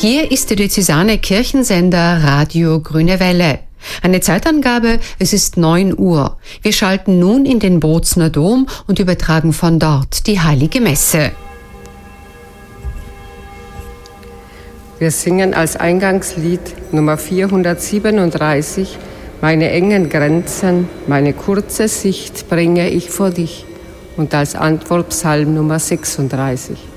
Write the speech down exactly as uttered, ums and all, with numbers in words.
Hier ist der diözesane Kirchensender Radio Grüne Welle. Eine Zeitangabe, es ist neun Uhr. Wir schalten nun in den Bozner Dom und übertragen von dort die Heilige Messe. Wir singen als Eingangslied Nummer vierhundertsiebenunddreißig, meine engen Grenzen, meine kurze Sicht bringe ich vor dich, und als Antwort Psalm Nummer sechsunddreißig.